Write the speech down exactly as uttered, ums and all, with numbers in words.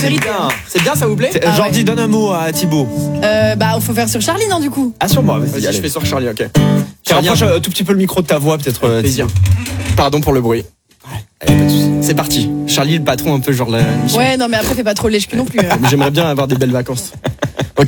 c'est mérité. bien. C'est bien, ça vous plaît? Ah Jordi, ouais. donne un mot à Thibaut. Euh, bah, faut faire sur Charlie, non, du coup? Ah, sur moi, vas-y, Vas-y, allez. je fais sur Charlie, ok. Tu Charlie, rapproches un tout petit peu le micro de ta voix, peut-être. euh, plaisir. Pardon pour le bruit. Allez, pas de soucis. C'est parti. Charlie, le patron, un peu genre la mission. Ouais, non, mais après, fais pas trop lèche-cul non plus. euh. Mais j'aimerais bien avoir des belles vacances.